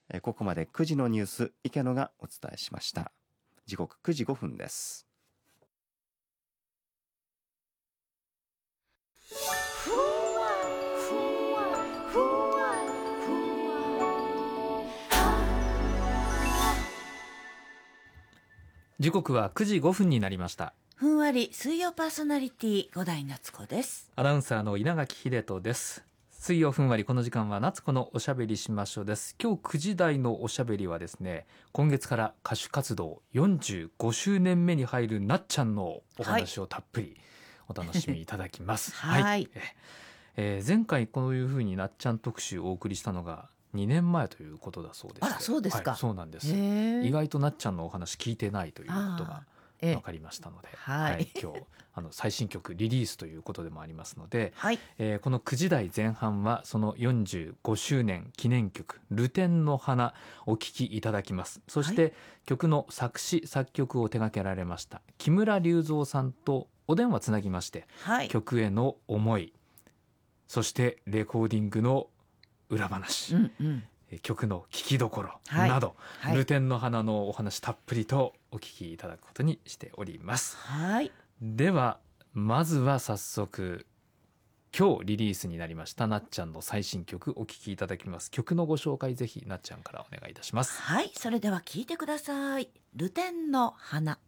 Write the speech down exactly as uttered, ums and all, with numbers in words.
えーここまでくじのニュース池野がお伝えしました。時刻くじごふんです。 ふわふわふわふわ。 時刻はくじごふんになりました。 ふんわり水曜パーソナリティ五代夏子です。 アナウンサーの稲垣秀人です。水曜ふんわり、この時間は夏子のおしゃべりしましょうです。今日くじ台のおしゃべりはですね、今月から歌手活動よんじゅうごしゅうねんめに入るなっちゃんのお話をたっぷりお楽しみいただきます。 はい、 ええー前回こういうふうになっちゃん特集をお送りしたのがにねんまえということだそうでして。 あら、そうですか。 はい、そうなんです。 へー意外となっちゃんのお話聞いてないということがええ分かりましたので、 はいはい、今日あの最新曲リリースということでもありますので、 はい、 えーこのくじ台前半はそのよんじゅうごしゅうねん記念曲ルテンの花お聴きいただきます。そして、 はい、 曲の作詞作曲を手掛けられました木村隆三さんとお電話つなぎまして、 はい、 曲への思い、そしてレコーディングの裏話、 うんうん、 え曲の聴きどころはいなど、 はいルテンの花のお話たっぷりとお聞きいただくことにしております。 はい、 ではまずは早速今日リリースになりましたなっちゃんの最新曲お聴きいただきます。曲のご紹介ぜひなっちゃんからお願いいたします。 はい、それでは聞いてください。ルテンの花。